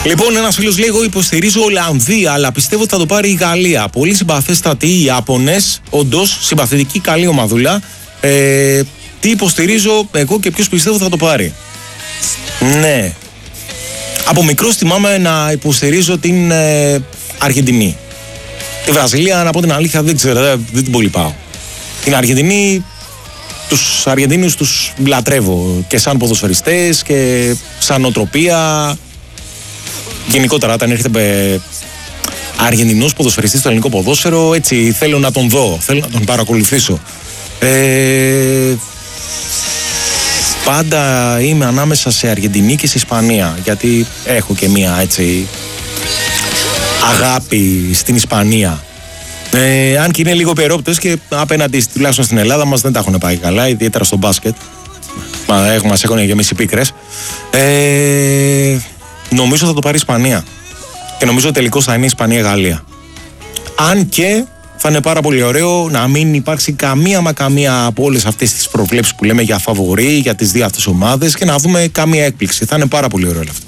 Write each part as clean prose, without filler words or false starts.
Λοιπόν, ένας φίλος λέει: εγώ υποστηρίζω Ολλανδία, αλλά πιστεύω ότι θα το πάρει η Γαλλία. Πολύ συμπαθέστατοι οι Ιάπωνες. Όντως, συμπαθητική, καλή ομαδούλα. Τι υποστηρίζω εγώ και ποιος πιστεύω θα το πάρει. Ναι. Από μικρός θυμάμαι να υποστηρίζω την Αργεντινή. Τη Βραζιλία, να πω την αλήθεια, δεν ξέρω, δεν την πολύ πάω. Την Αργεντινή, τους Αργεντίνους τους λατρεύω και σαν ποδοσφαιριστές και σαν νοοτροπία. Γενικότερα, όταν έρχεται Αργεντινός ποδοσφαιριστής στο ελληνικό ποδόσφαιρο, έτσι θέλω να τον δω, θέλω να τον παρακολουθήσω. Πάντα είμαι ανάμεσα σε Αργεντινή και σε Ισπανία, γιατί έχω και μία έτσι αγάπη στην Ισπανία. Αν και είναι λίγο περίπτωση και απέναντι τουλάχιστον στην Ελλάδα μας δεν τα έχουν πάει καλά, ιδιαίτερα στο μπάσκετ. Μας έχουν γεμίσει πίκρες. Νομίζω θα το πάρει η Ισπανία. Και νομίζω τελικώς θα είναι Ισπανία-Γαλλία. Αν και θα είναι πάρα πολύ ωραίο να μην υπάρξει καμία από όλες αυτές τις προβλέψεις που λέμε για φαβορί, για τις δύο αυτές ομάδες και να δούμε καμία έκπληξη. Θα είναι πάρα πολύ ωραίο αυτό.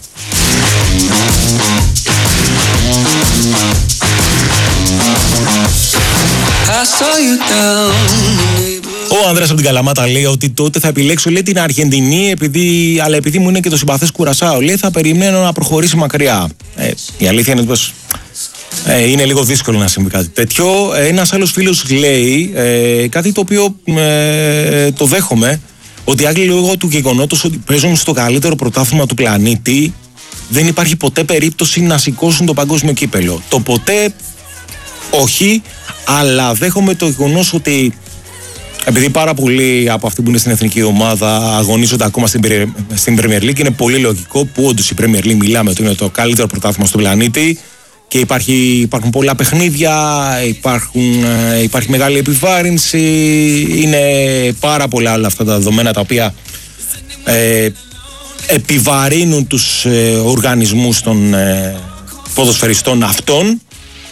Ο Ανδρέας από την Καλαμάτα λέει ότι τότε θα επιλέξω, λέει, την Αργεντινή, αλλά επειδή μου είναι και το συμπαθές Κουρασάο, λέει, θα περιμένω να προχωρήσει μακριά. Η αλήθεια είναι πως είναι λίγο δύσκολο να συμβεί κάτι τέτοιο. Ένας άλλος φίλος λέει κάτι το οποίο το δέχομαι, ότι οι Άγγλοι, λόγω του γεγονότος ότι παίζουν στο καλύτερο πρωτάθλημα του πλανήτη, δεν υπάρχει ποτέ περίπτωση να σηκώσουν το παγκόσμιο κύπελο. Το ποτέ όχι, αλλά δέχομαι το γεγονός ότι επειδή πάρα πολλοί από αυτοί που είναι στην εθνική ομάδα αγωνίζονται ακόμα στην Premier League, είναι πολύ λογικό που όντως η Premier League μιλάμε ότι είναι το καλύτερο πρωτάθλημα στον πλανήτη και υπάρχουν πολλά παιχνίδια, υπάρχει μεγάλη επιβάρυνση, είναι πάρα πολλά όλα αυτά τα δεδομένα τα οποία επιβαρύνουν τους οργανισμούς των ποδοσφαιριστών αυτών.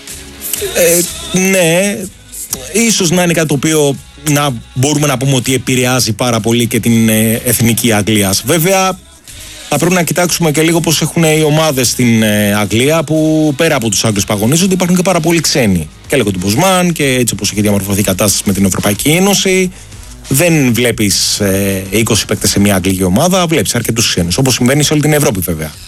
Ναι, ίσως να είναι κάτι το οποίο να μπορούμε να πούμε ότι επηρεάζει πάρα πολύ και την εθνική Αγγλίας. Βέβαια, θα πρέπει να κοιτάξουμε και λίγο πώς έχουν οι ομάδες στην Αγγλία, που πέρα από τους Άγγλους που αγωνίζονται υπάρχουν και πάρα πολλοί ξένοι. Και λέγω του Μποσμάν και έτσι όπως έχει διαμορφωθεί η κατάσταση με την Ευρωπαϊκή Ένωση, δεν βλέπεις 20 παίκτες σε μια αγγλική ομάδα, βλέπεις αρκετούς ξένους, όπως συμβαίνει σε όλη την Ευρώπη βέβαια.